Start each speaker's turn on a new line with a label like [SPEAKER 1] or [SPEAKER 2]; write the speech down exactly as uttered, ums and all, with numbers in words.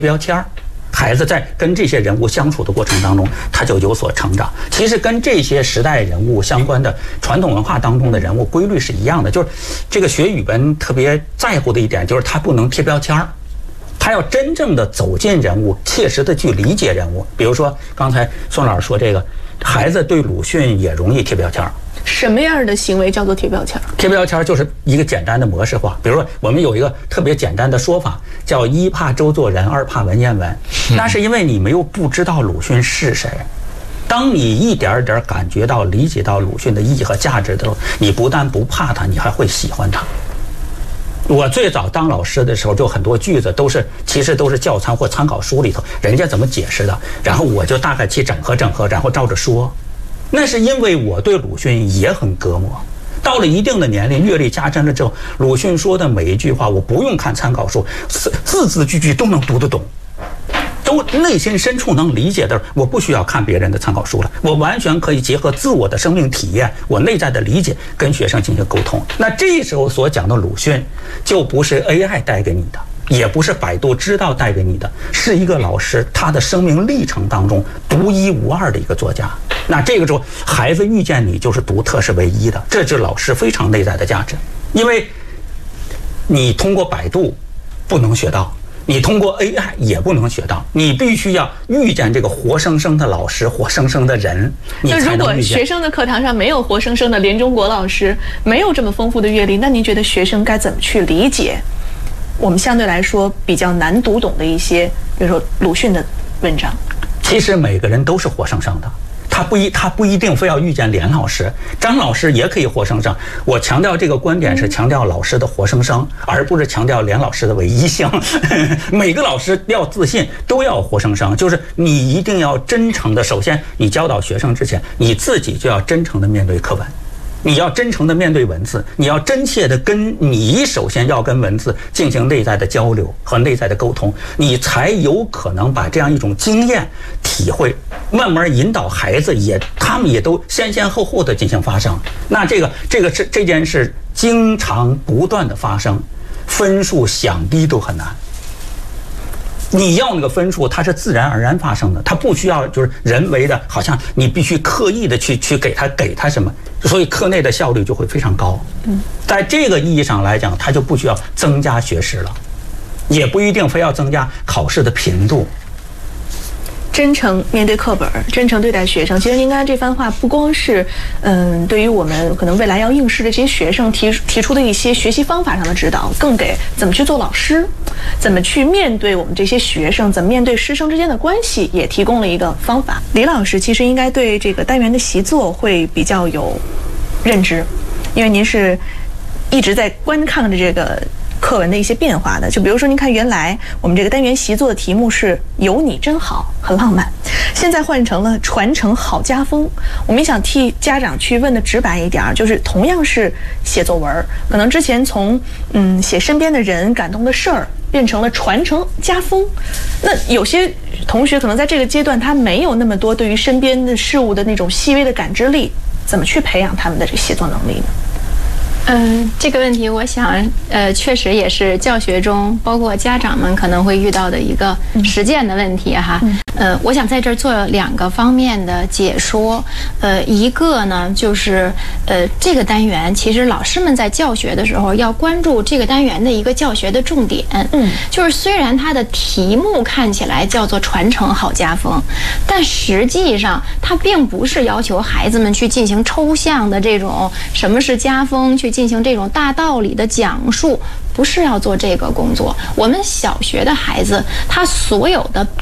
[SPEAKER 1] 标签儿。孩子在跟这些人物相处的过程当中，他就有所成长。其实跟这些时代人物相关的传统文化当中的人物规律是一样的，就是这个学语文特别在乎的一点，就是他不能贴标签儿，他要真正的走进人物，切实的去理解人物。比如说刚才宋老师说这个，孩子对鲁迅也容易贴标签儿。
[SPEAKER 2] 什么样的行为叫做贴标签？
[SPEAKER 1] 贴标签就是一个简单的模式化。比如说，我们有一个特别简单的说法，叫一怕周作人，二怕文言文。那是因为你没有不知道鲁迅是谁。当你一点点感觉到、理解到鲁迅的意义和价值的时候，你不但不怕他，你还会喜欢他。我最早当老师的时候，就很多句子都是其实都是教材或参考书里头人家怎么解释的，然后我就大概去整合整合，然后照着说。那是因为我对鲁迅也很隔膜，到了一定的年龄，阅历加深了之后，鲁迅说的每一句话，我不用看参考书，字字字句句都能读得懂，都内心深处能理解的，我不需要看别人的参考书了，我完全可以结合自我的生命体验，我内在的理解，跟学生进行沟通。那这时候所讲的鲁迅，就不是 A I 带给你的，也不是百度知道带给你的，是一个老师他的生命历程当中独一无二的一个作家。那这个时候，孩子遇见你就是独特，是唯一的，这就是老师非常内在的价值。因为你通过百度不能学到，你通过 A I 也不能学到，你必须要遇见这个活生生的老师，活生生的人，你才能遇见。
[SPEAKER 2] 那如果学生的课堂上没有活生生的连中国老师，没有这么丰富的阅历，那您觉得学生该怎么去理解我们相对来说比较难读懂的一些，比如说鲁迅的文章？
[SPEAKER 1] 其实每个人都是活生生的。他不一，他不一定非要遇见连老师，张老师也可以活生生。我强调这个观点是强调老师的活生生，而不是强调连老师的唯一性。每个老师要自信，都要活生生。就是你一定要真诚的，首先你教导学生之前，你自己就要真诚的面对课文。你要真诚的面对文字，你要真切的跟你首先要跟文字进行内在的交流和内在的沟通，你才有可能把这样一种经验体会慢慢引导孩子，也他们也都先先后后的进行发生。那这个这个是这件事经常不断的发生，分数想低都很难。你要那个分数，它是自然而然发生的，它不需要就是人为的，好像你必须刻意的去去给他给他什么，所以课内的效率就会非常高。嗯，在这个意义上来讲，它就不需要增加学时了，也不一定非要增加考试的频度。
[SPEAKER 2] 真诚面对课本，真诚对待学生。其实您刚才这番话不光是，嗯，对于我们可能未来要应试的这些学生提提出的一些学习方法上的指导，更给怎么去做老师，怎么去面对我们这些学生，怎么面对师生之间的关系，也提供了一个方法。李老师其实应该对这个单元的习作会比较有认知，因为您是一直在观看着这个课文的一些变化的。就比如说您看，原来我们这个单元习作的题目是有你真好，很浪漫，现在换成了传承好家风。我们也想替家长去问的直白一点，就是同样是写作文，可能之前从嗯写身边的人感动的事儿变成了传承家风，那有些同学可能在这个阶段他没有那么多对于身边的事物的那种细微的感知力，怎么去培养他们的这个写作能力呢？
[SPEAKER 3] 嗯，这个问题我想，呃，确实也是教学中，包括家长们可能会遇到的一个实践的问题哈。呃，我想在这儿做两个方面的解说。呃，一个呢，就是呃，这个单元其实老师们在教学的时候要关注这个单元的一个教学的重点。嗯，就是虽然它的题目看起来叫做传承好家风，但实际上它并不是要求孩子们去进行抽象的这种什么是家风去进行这种大道理的讲述，不是要做这个工作。我们小学的孩子，他所有的